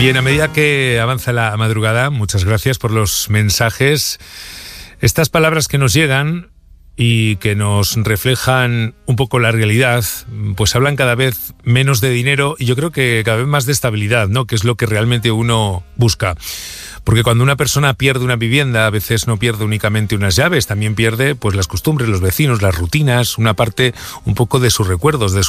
Bien, a medida que avanza la madrugada, muchas gracias por los mensajes. Estas palabras que nos llegan y que nos reflejan un poco la realidad, pues hablan cada vez menos de dinero y yo creo que cada vez más de estabilidad, ¿no? Que es lo que realmente uno busca. Porque cuando una persona pierde una vivienda, a veces no pierde únicamente unas llaves, también pierde pues las costumbres, los vecinos, las rutinas, una parte un poco de sus recuerdos, de